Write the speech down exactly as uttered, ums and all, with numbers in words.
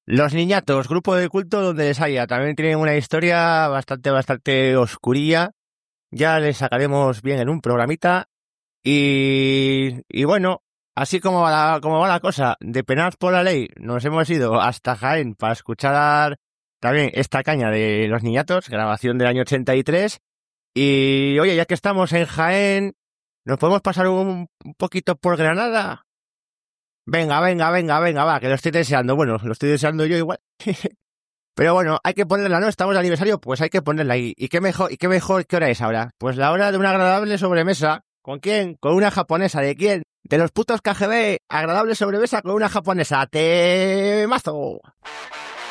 Los Niñatos, grupo de culto donde les haya. También tienen una historia bastante, bastante oscurilla. Ya les sacaremos bien en un programita. Y, y bueno, así como va, la, como va la cosa, de Penados por la Ley, nos hemos ido hasta Jaén para escuchar también esta caña de Los Niñatos, grabación del año ochenta y tres. Y oye, ya que estamos en Jaén, ¿nos podemos pasar un, un poquito por Granada? Venga, venga, venga, venga, va, que lo estoy deseando. Bueno, lo estoy deseando yo igual. Pero bueno, hay que ponerla, ¿no? Estamos de aniversario, pues hay que ponerla ahí. ¿Y qué mejor, y qué mejor, qué hora es ahora? Pues la hora de una agradable sobremesa. ¿Con quién? Con una japonesa. ¿De quién? De los putos K G B. Agradable sobremesa con una japonesa. ¡Temazo!